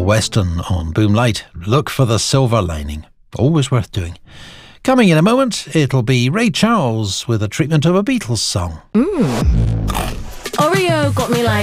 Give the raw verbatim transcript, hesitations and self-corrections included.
Western on Boomlight. Look for the silver lining. Always worth doing. Coming in a moment, it'll be Ray Charles with a treatment of a Beatles song. Mmm. Oreo got me like